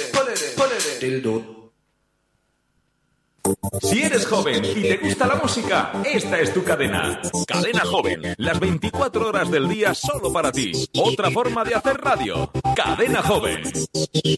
Dildo. Si eres joven y te gusta la música, esta es tu cadena. Cadena Joven, las 24 horas del día solo para ti. Otra forma de hacer radio. Cadena Joven.